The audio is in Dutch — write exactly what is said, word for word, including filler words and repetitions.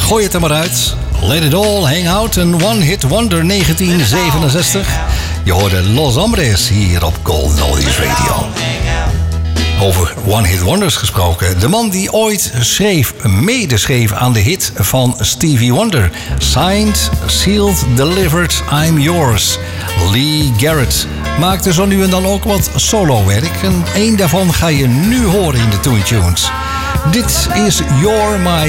Gooi het er maar uit. Let It All Hang Out, een one-hit wonder negentien zevenenzestig. Je hoorde Los Hombres hier op Golden Oldies Radio. Over one-hit wonders gesproken. De man die ooit schreef, medeschreef aan de hit van Stevie Wonder. Signed, Sealed, Delivered, I'm Yours. Lee Garrett maakte zo nu en dan ook wat solowerk. En één daarvan ga je nu horen in de Toon Tunes. Dit is You're My